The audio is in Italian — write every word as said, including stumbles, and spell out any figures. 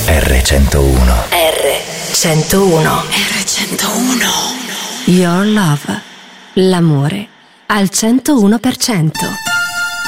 erre centouno. erre centouno. erre centouno. Your love. L'amore al centouno per cento.